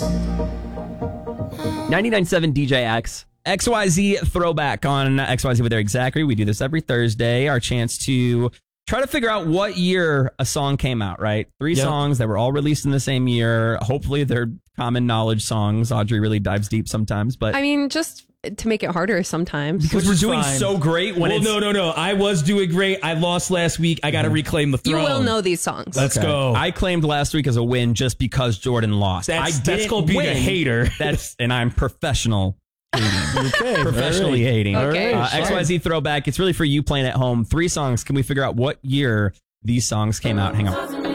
99.7 DJX. XYZ Throwback on XYZ with Eric Zachary. We do this every Thursday. Our chance to try to figure out what year a song came out, right? Three songs that were all released in the same year. Hopefully they're common knowledge songs. Audrey really dives deep sometimes, but I mean, just to make it harder sometimes. because we're doing so great when it's... No. I was doing great. I lost last week. I got to reclaim the throne. You will know these songs. Let's go. I claimed last week as a win just because Jordan lost. That's called being a hater. And I'm professional hating. Professionally hating. Okay. XYZ Throwback. It's really for you playing at home. Three songs. Can we figure out what year these songs came out? Hang on.